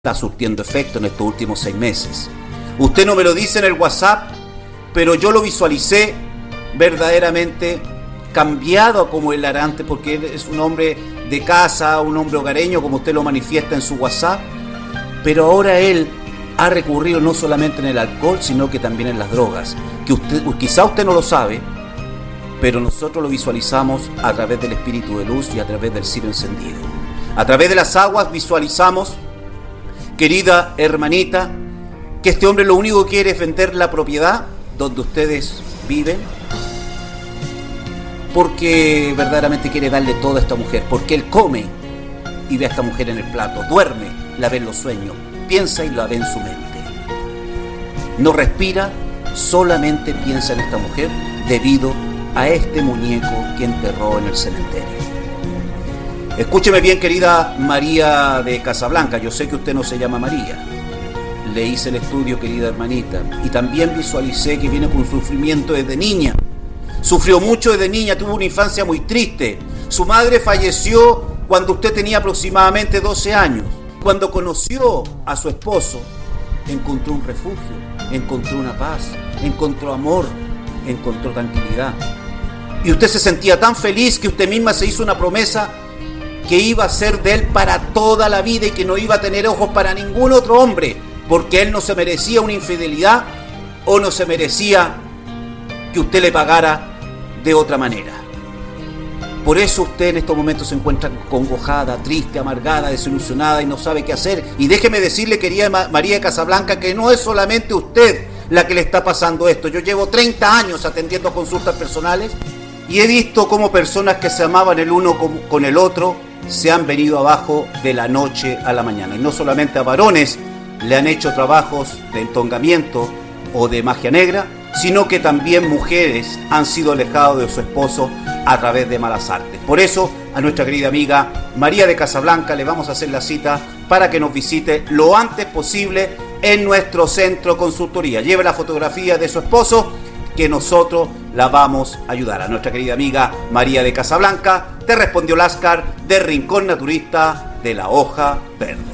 está surtiendo efecto en estos últimos 6 meses. Usted no me lo dice en el WhatsApp, pero yo lo visualicé verdaderamente cambiado como él era antes, porque él es un hombre de casa, un hombre hogareño, como usted lo manifiesta en su WhatsApp, pero ahora él ha recurrido no solamente en el alcohol, sino que también en las drogas, que quizá usted no lo sabe, pero nosotros lo visualizamos a través del espíritu de luz y a través del cirio encendido. A través de las aguas visualizamos, querida hermanita, que este hombre lo único que quiere es vender la propiedad donde ustedes viven, porque verdaderamente quiere darle todo a esta mujer, porque él come y ve a esta mujer en el plato, duerme, la ve en los sueños, piensa y la ve en su mente. No respira, solamente piensa en esta mujer debido a este muñeco que enterró en el cementerio. Escúcheme bien, querida María de Casablanca, yo sé que usted no se llama María. Le hice el estudio, querida hermanita, y también visualicé que viene con sufrimiento desde niña. Sufrió mucho desde niña, tuvo una infancia muy triste. Su madre falleció cuando usted tenía aproximadamente 12 años. Cuando conoció a su esposo, encontró un refugio, encontró una paz, encontró amor, encontró tranquilidad. Y usted se sentía tan feliz que usted misma se hizo una promesa que iba a ser de él para toda la vida y que no iba a tener ojos para ningún otro hombre, porque él no se merecía una infidelidad o no se merecía que usted le pagara de otra manera. Por eso usted en estos momentos se encuentra congojada, triste, amargada, desilusionada y no sabe qué hacer. Y déjeme decirle, querida María de Casablanca, que no es solamente usted la que le está pasando esto. Yo llevo 30 años atendiendo consultas personales y he visto cómo personas que se amaban el uno con el otro se han venido abajo de la noche a la mañana. Y no solamente a varones le han hecho trabajos de entongamiento o de magia negra, sino que también mujeres han sido alejadas de su esposo a través de malas artes. Por eso, a nuestra querida amiga María de Casablanca le vamos a hacer la cita para que nos visite lo antes posible en nuestro centro consultoría. Lleve la fotografía de su esposo, que nosotros la vamos a ayudar. A nuestra querida amiga María de Casablanca te respondió Láscar de Rincón Naturista de la Hoja Verde.